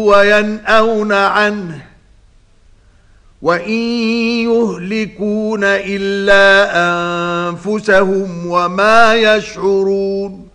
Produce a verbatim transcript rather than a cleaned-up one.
وينأون عنه وإن يهلكون إلا أنفسهم وما يشعرون.